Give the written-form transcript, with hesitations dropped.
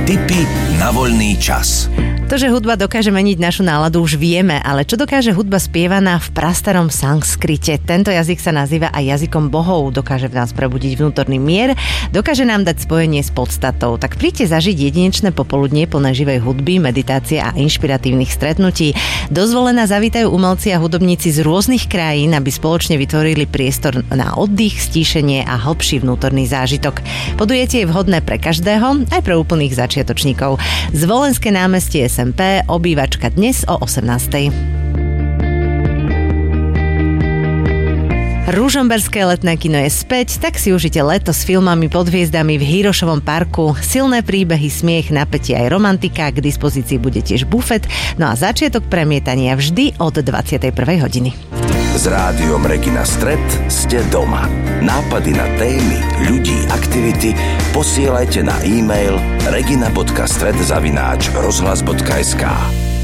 Tipy na voľný čas. To, že hudba dokáže meniť našu náladu, už vieme, ale čo dokáže hudba spievaná v prastarom sanskrite? Tento jazyk sa nazýva aj jazykom bohov, dokáže v nás prebudiť vnútorný mier, dokáže nám dať spojenie s podstatou. Tak príďte zažiť jedinečné popoludnie plné živej hudby, meditácie a inšpiratívnych stretnutí. Dozvolená zavítajú umelci a hudobníci z rôznych krajín, aby spoločne vytvorili priestor na oddych, stíšenie a hlbší vnútorný zážitok. Podujatie je vhodné pre každého, aj pre úplných začiatočníkov. Zvolenské námestie SMP, obývačka dnes o 18:00. Ružomberské letné kino je späť, tak si užite leto s filmami pod hviezdami v Hirošovom parku. Silné príbehy, smiech, napätie aj romantika, k dispozícii bude tiež bufet, no a začiatok premietania vždy od 21:00 hodiny. S rádiom Regina Stret ste doma. Nápady na témy, ľudí, aktivity posielajte na e-mail regina.stret@rozhlas.sk.